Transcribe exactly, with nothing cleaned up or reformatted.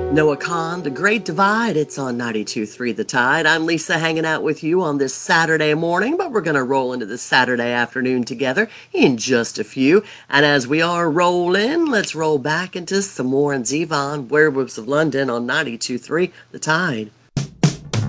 Noah Khan, The Great Divide. It's on ninety-two point three The Tide. I'm Lisa hanging out with you on this Saturday morning, but we're going to roll into the Saturday afternoon together in just a few. And as we are rolling, let's roll back into some more and Zevon, Werewolves of London on ninety-two point three The Tide.